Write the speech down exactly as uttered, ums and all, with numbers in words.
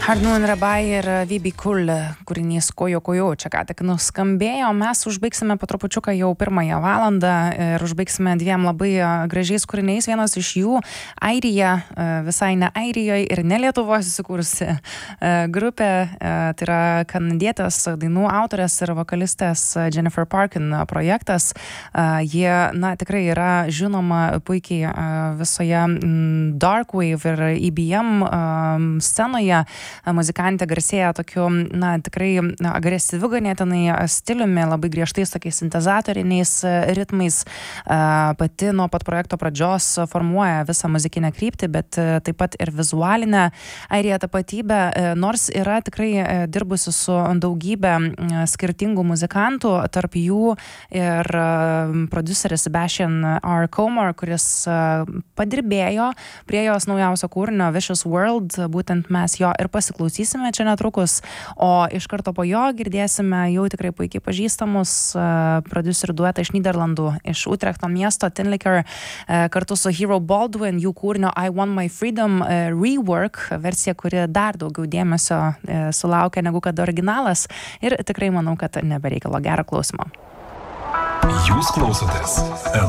Hard Moon Rabai ir V B Cool kūrinys Kojo Kojo čia ką tik nuskambėjo. Mes užbaigsime po trupučiuką jau pirmąją valandą ir užbaigsime dviem labai gražiais kūriniais. Vienas iš jų Airija, visai ne Airijoje ir ne Lietuvos įsikūrusi grupė. Tai yra kanadietės dainų autorės ir vokalistės Jennifer Parkin projektas. Jie, na, tikrai yra žinoma puikiai visoje dark wave ir E B M scenoje. Muzikantė garsėja tokiu, na, tikrai agresyviu ganėtinai stiliumi, labai griežtais tokiais sintezatoriniais ritmais. Pati nuo pat projekto pradžios formuoja visą muzikinę kryptį, bet taip pat ir vizualinę Airija tapatybę, nors yra tikrai dirbusi su daugybė skirtingų muzikantų, tarp jų ir prodiuseris Sebastian R. Comer, kuris padirbėjo prie jos naujausio kūrinio Vicious World, būtent mes jo ir pasiklausysime čia netrukus, o iš karto po jo girdėsime jau tikrai puikiai pažįstamus prodiuserių duetą iš Nyderlandų, iš Utrechto miesto Tin Liquor, kartu su Hero Baldwin, jų kūrinio I Want My Freedom rework, versija, kuri dar daugiau dėmesio sulaukia negu kad originalas, ir tikrai manau, kad nebereikalo. Gero klausimo. Jūs klausotės